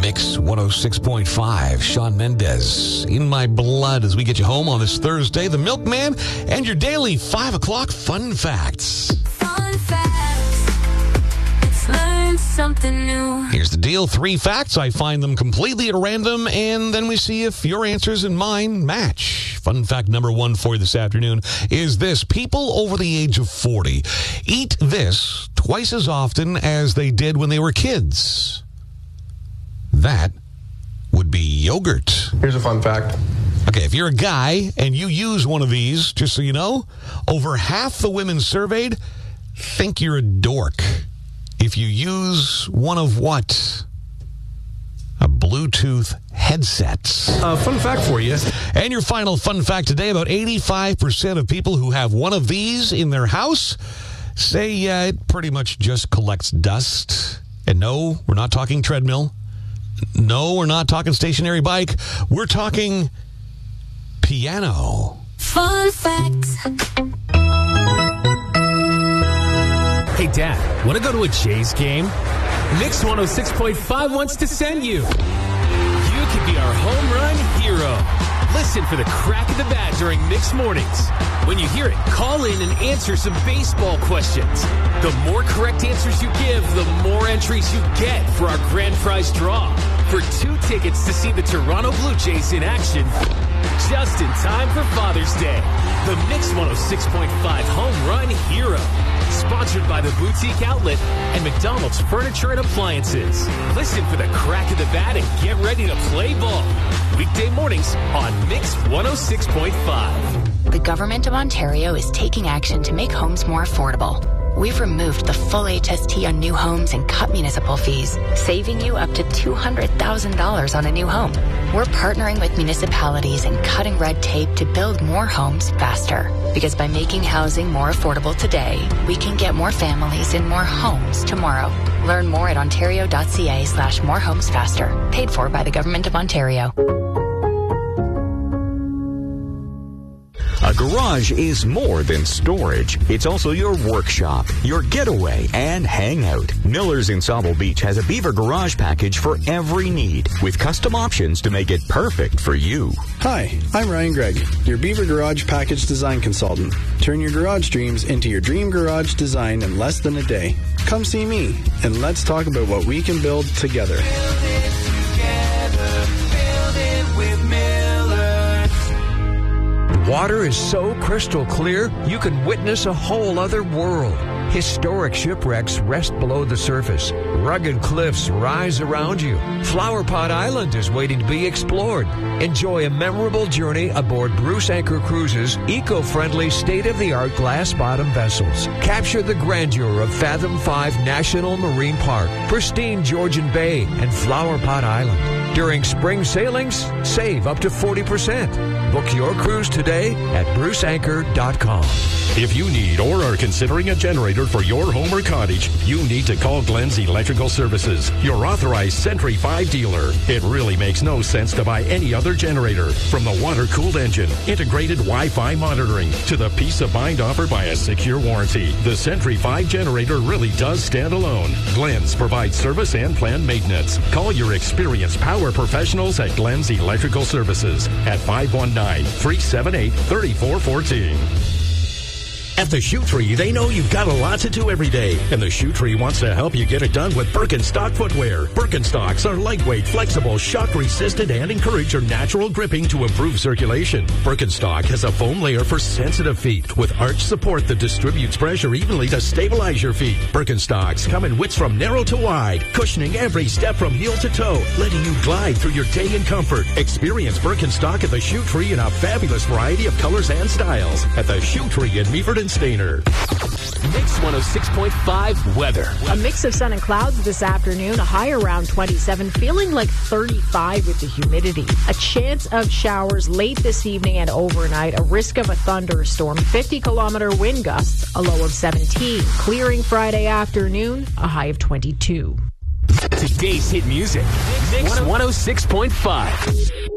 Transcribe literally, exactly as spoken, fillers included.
Mix one oh six point five. Shawn Mendes, In My Blood, as we get you home on this Thursday. The Milkman and your daily five o'clock fun facts. Fun facts. Let's learn something new. Here's the deal. Three facts. I find them completely at random, and then we see if your answers and mine match. Fun fact number one for you this afternoon is this. People over the age of forty eat this twice as often as they did when they were kids. That would be yogurt. Here's a fun fact. Okay, if you're a guy and you use one of these, just so you know, over half the women surveyed think you're a dork if you use one of what? A Bluetooth headset. Uh, fun fact for you. And your final fun fact today, about eighty-five percent of people who have one of these in their house say uh, it pretty much just collects dust. And no, we're not talking treadmill. No, we're not talking stationary bike. We're talking piano. Fun facts. Hey, Dad, want to go to a Jays game? Mix one oh six point five wants to send you. You could be our home run hero. Listen for the crack of the bat during Mix Mornings. When you hear it, call in and answer some baseball questions. The more correct answers you give, the more entries you get for our grand prize draw. For two tickets to see the Toronto Blue Jays in action, just in time for Father's Day. The Mix one oh six point five Home Run Hero. Sponsored by the Boutique Outlet and McDonald's Furniture and Appliances. Listen for the crack of the bat and get ready to play ball. Weekday mornings on Mix one oh six point five. The Government of Ontario is taking action to make homes more affordable. We've removed the full H S T on new homes and cut municipal fees, saving you up to two hundred thousand dollars on a new home. We're partnering with municipalities and cutting red tape to build more homes faster. Because by making housing more affordable today, we can get more families in more homes tomorrow. Learn more at ontario.ca slash more homes faster. Paid for by the Government of Ontario. A garage is more than storage. It's also your workshop, your getaway, and hangout. Miller's in Sauble Beach has a Beaver Garage package for every need, with custom options to make it perfect for you. Hi, I'm Ryan Gregg, your Beaver Garage package design consultant. Turn your garage dreams into your dream garage design in less than a day. Come see me, and let's talk about what we can build together. Build it together. Build it with Miller's. Water is so crystal clear, you can witness a whole other world. Historic shipwrecks rest below the surface. Rugged cliffs rise around you. Flower Pot Island is waiting to be explored. Enjoy a memorable journey aboard Bruce Anchor Cruises' eco-friendly, state-of-the-art glass-bottom vessels. Capture the grandeur of Fathom five National Marine Park, pristine Georgian Bay, and Flower Pot Island. During spring sailings, save up to forty percent. Book your cruise today at bruce anchor dot com. If you need or are considering a generator for your home or cottage, you need to call Glenn's Electrical Services, your authorized Sentry five dealer. It really makes no sense to buy any other generator. From the water-cooled engine, integrated Wi-Fi monitoring, to the peace of mind offered by a secure warranty, the Sentry five generator really does stand alone. Glenn's provides service and planned maintenance. Call your experienced power professionals at Glenn's Electrical Services at five one nine, three seven eight, three four one four. At the Shoe Tree, they know you've got a lot to do every day, and the Shoe Tree wants to help you get it done with Birkenstock footwear. Birkenstocks are lightweight, flexible, shock-resistant, and encourage your natural gripping to improve circulation. Birkenstock has a foam layer for sensitive feet with arch support that distributes pressure evenly to stabilize your feet. Birkenstocks come in widths from narrow to wide, cushioning every step from heel to toe, letting you glide through your day in comfort. Experience Birkenstock at the Shoe Tree in a fabulous variety of colors and styles at the Shoe Tree in Meaford and Stainer. Mix one oh six point five weather. A mix of sun and clouds this afternoon, a high around twenty-seven, feeling like thirty-five with the humidity. A chance of showers late this evening and overnight, a risk of a thunderstorm, fifty kilometer wind gusts, a low of seventeen. Clearing Friday afternoon, a high of twenty-two. Today's hit music. Mix one oh six point five.